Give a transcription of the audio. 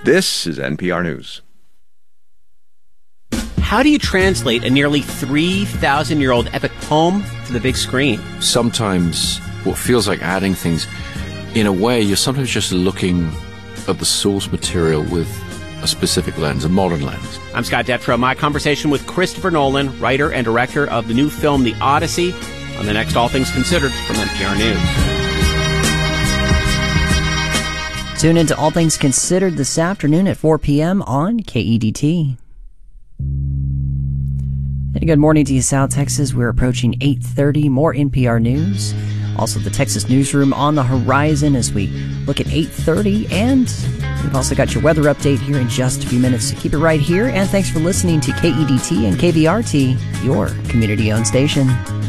This is NPR News. How do you translate a nearly 3,000-year-old epic poem to the big screen? Sometimes what feels like adding things, in a way, you're sometimes just looking at the source material with a specific lens, a modern lens. I'm Scott Detrow. My conversation with Christopher Nolan, writer and director of the new film The Odyssey, on the next All Things Considered from NPR News. Tune into All Things Considered this afternoon at 4 p.m. on KEDT. And good morning to you, South Texas. We're approaching 8:30. More NPR News. Also, the Texas Newsroom on the horizon as we look at 8:30. And we've also got your weather update here in just a few minutes. So keep it right here. And thanks for listening to KEDT and KVRT, your community-owned station.